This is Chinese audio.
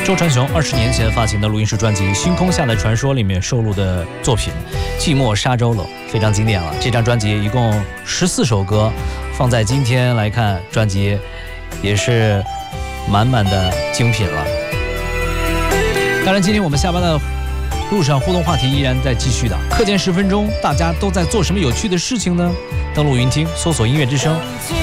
周传雄20年前发行的录音室专辑《星空下的传说》里面收录的作品《寂寞沙洲楼》非常经典了。这张专辑一共14首歌，放在今天来看，专辑也是满满的精品了。当然，今天我们下班的路上互动话题依然在继续的。课间10分钟，大家都在做什么有趣的事情呢？登录云听，搜索音乐之声。